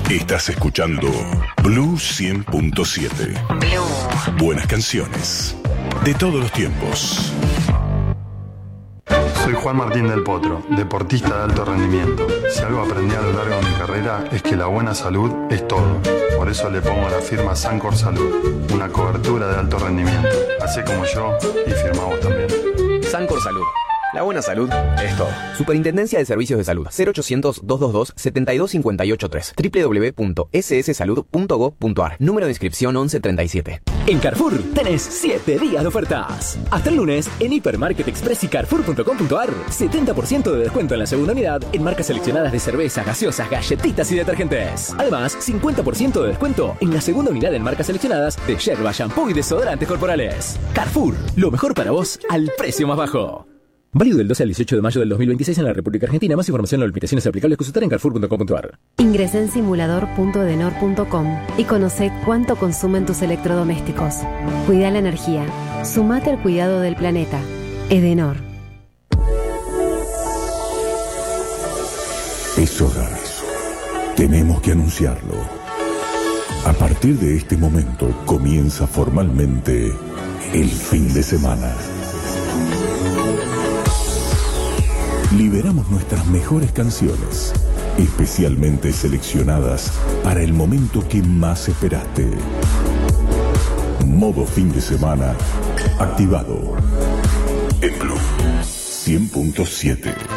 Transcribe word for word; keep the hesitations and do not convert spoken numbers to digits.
Estás escuchando Blue cien punto siete. Blue. Buenas canciones de todos los tiempos. Soy Juan Martín del Potro, deportista de alto rendimiento. Si algo aprendí a lo largo de mi carrera es que la buena salud es todo. Por eso le pongo la firma Sancor Salud, una cobertura de alto rendimiento. Así como yo y firma vos también. Sancor Salud. La buena salud es todo. Superintendencia de Servicios de Salud. cero ochocientos, doscientos veintidós, setenta y dos cincuenta y ocho tres. doble u doble u doble u punto ese ese salud punto gob punto a r. Número de inscripción once treinta y siete. En Carrefour tenés siete días de ofertas. Hasta el lunes, en Hipermarket Express y Carrefour punto com punto a r, setenta por ciento de descuento en la segunda unidad en marcas seleccionadas de cervezas, gaseosas, galletitas y detergentes. Además, cincuenta por ciento de descuento en la segunda unidad en marcas seleccionadas de yerba, shampoo y desodorantes corporales. Carrefour, lo mejor para vos al precio más bajo. Válido del doce al dieciocho de mayo del dos mil veintiséis en la República Argentina. Más información o limitaciones aplicables consultar en carrefour punto com punto a r. Ingresá en simulador punto edenor punto com y conoce cuánto consumen tus electrodomésticos. Cuida la energía. Sumate al cuidado del planeta. Edenor. Es hora. Tenemos que anunciarlo. A partir de este momento comienza formalmente el fin de semana. Liberamos nuestras mejores canciones, especialmente seleccionadas para el momento que más esperaste. Modo fin de semana activado en Blue cien punto siete.